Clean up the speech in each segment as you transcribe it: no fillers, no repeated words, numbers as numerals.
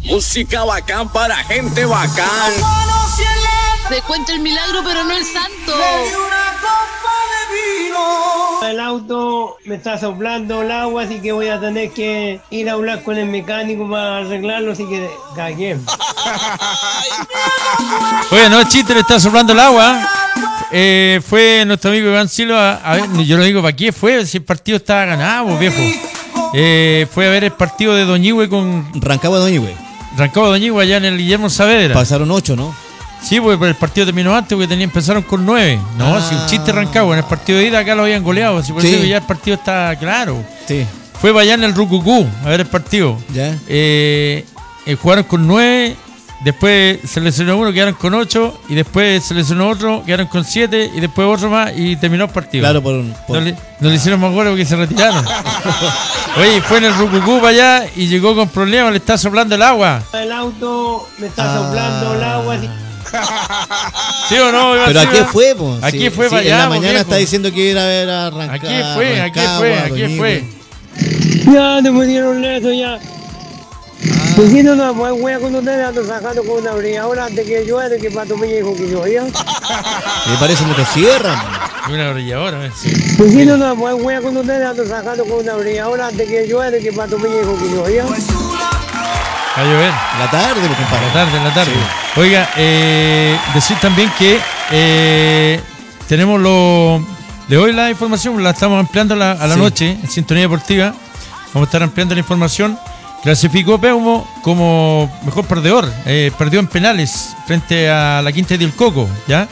Música bacán para gente bacán. Se cuenta el milagro, pero no el santo. El auto me está soplando el agua, así que voy a tener que ir a hablar con el mecánico para arreglarlo, así que cagué. Oye, no es chiste, le está soplando el agua. Fue nuestro amigo Iván Silva. A ver, yo no digo para qué fue, si el partido estaba ganado, viejo. Fue a ver el partido de Doñihue con Rancagua Doñihue. Rancagua Doñihue allá en el Guillermo Saavedra. Pasaron 8, ¿no? Sí, porque el partido terminó antes, porque empezaron con 9. No, si un chiste Rancagua. En el partido de ida acá lo habían goleado. Si por eso ya el partido está claro. Sí. Fue para allá en el Rucucú a ver el partido. Ya. Jugaron con 9. Después se lesionó uno, quedaron con 8. Y después se lesionó otro, quedaron con 7. Y después otro más y terminó el partido. Claro, No le hicieron más goles porque se retiraron. Oye, fue en el Rucucú para allá y llegó con problemas, le está soplando el agua. El auto me está soplando el agua, así. ¿Sí o no? ¿Pero a qué fue, po? Aquí fue para allá. En la mañana está diciendo que iba a ver a Rancagua. Aquí fue. Ya, te pusieron eso ya. Diciendo una wea con ustedes, ando sacando con una brilladora antes que llueve, que Pato Peña dijo que llovía. Me parece motosierra. Una brilladora, sí. Diciendo una wea con ustedes, ando sacando con una brilladora antes que llueve, que Pato Peña dijo que llovía. Va a llover. La tarde, pues, compadre. La tarde. Sí. Oiga, decir también que tenemos le doy la información, la estamos ampliando a la noche en Sintonía Deportiva. Vamos a estar ampliando la información. Clasificó Peumo como mejor perdedor. Perdió en penales frente a la Quinta del Coco, ¿ya?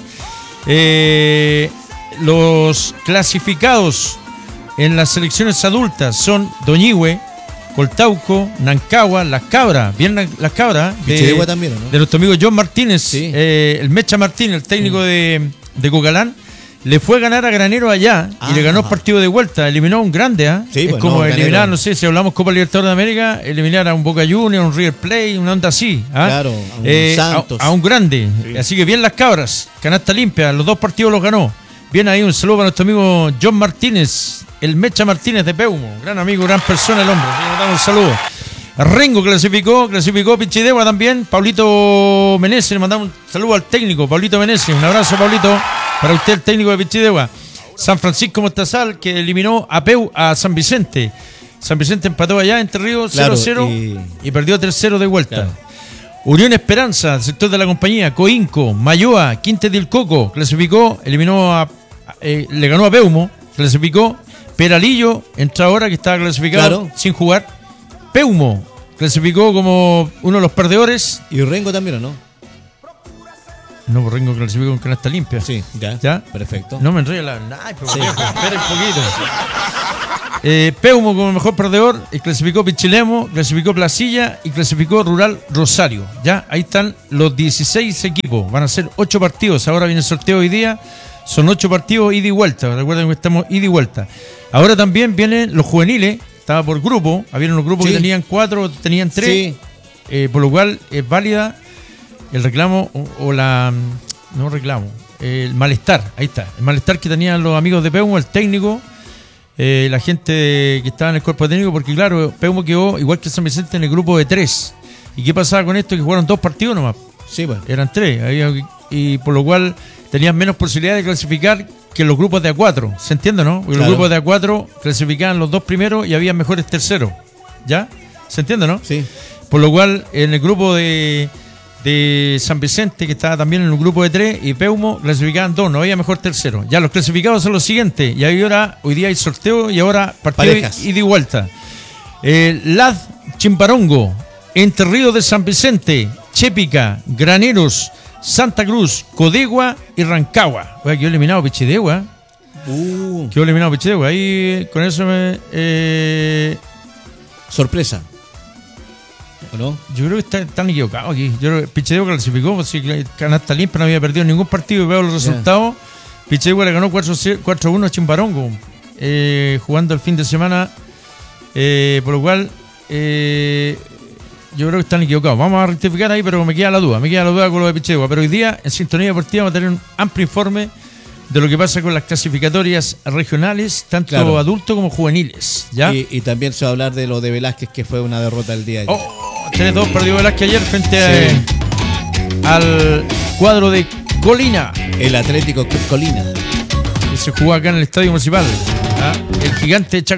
Los clasificados en las selecciones adultas son Doñihue, Coltauco, Nancagua, Las Cabras, bien Las Cabras, también, ¿no? de nuestro amigo John Martínez, sí. El Mecha Martínez, el técnico de Cocalán, le fue a ganar a Granero allá y le ganó el partido de vuelta, eliminó a un grande, sí, es como eliminar, no sé, si hablamos Copa Libertadores de América, eliminar a un Boca Juniors, un River Plate, una onda así, claro, a un Santos, a un grande, sí. Así que bien Las Cabras, canasta limpia, los dos partidos los ganó. Bien ahí, un saludo para nuestro amigo John Martínez, el Mecha Martínez de Peumo, gran amigo, gran persona el hombre, le damos un saludo. Rengo clasificó Pichidegua también, Pablito Meneses, le mandamos un saludo al técnico, Pablito Meneses, un abrazo Pablito, para usted el técnico de Pichidegua. San Francisco Mostazal, que eliminó a San Vicente. San Vicente empató allá en Entre Ríos 0-0 y perdió 3-0 de vuelta. Claro. Unión Esperanza, sector de la compañía, Coinco, Mayoa, Quinta del Coco, clasificó, eliminó le ganó a Peumo, clasificó. Peralillo, entra ahora que estaba clasificado sin jugar. Peumo clasificó como uno de los perdedores. ¿Y Rengo también o no? No, pues Rengo clasificó con canasta limpia. Sí, ya. Perfecto. No me enrollo espera un poquito. Peumo como mejor perdedor, clasificó Pichilemo, clasificó Placilla y clasificó Rural Rosario. Ya, ahí están los 16 equipos. Van a ser 8 partidos. Ahora viene el sorteo hoy día. Son 8 partidos ida y vuelta. Recuerden que estamos ida y vuelta. Ahora también vienen los juveniles. Estaba por grupo. Había unos grupos que tenían 4, otros tenían 3. Sí. Por lo cual es válida el reclamo el malestar. Ahí está. El malestar que tenían los amigos de Peumo, el técnico. La gente que estaba en el cuerpo técnico, porque claro, Peumo quedó igual que San Vicente en el grupo de 3. ¿Y qué pasaba con esto? Que jugaron 2 partidos nomás. Sí, bueno. Eran 3. Y por lo cual tenían menos posibilidad de clasificar que los grupos de A4. ¿Se entiende, no? Porque los grupos de A4 clasificaban los 2 primeros y había mejores terceros. ¿Ya? ¿Se entiende, no? Sí. Por lo cual, en el grupo de San Vicente, que estaba también en el grupo de 3, y Peumo clasificaban 2, no había mejor tercero. Ya los clasificados son los siguientes, y hoy día hay sorteo y ahora partido ida y vuelta. Laz Chimbarongo, Entre Ríos de San Vicente, Chépica, Graneros, Santa Cruz, Codegua y Rancagua. Oiga, quedó eliminado Pichidegua. Quedó eliminado Pichidegua. Ahí con eso sorpresa. ¿O no? Yo creo que están equivocados aquí. Pichidegua clasificó, si canasta limpia, no había perdido ningún partido y veo los resultados. Pichidegua le ganó 4-1 a Chimbarongo, jugando el fin de semana, por lo cual yo creo que están equivocados. Vamos a rectificar ahí, pero me queda la duda con lo de Pichidegua. Pero hoy día en Sintonía Deportiva vamos a tener un amplio informe de lo que pasa con las clasificatorias regionales, tanto adultos como juveniles, ¿ya? Y también se va a hablar de lo de Velázquez, que fue una derrota el día de ayer. 3-2 perdió Velázquez ayer frente al cuadro de Colina. El Atlético Club Colina. Que se jugó acá en el Estadio Municipal. El gigante de Chaco.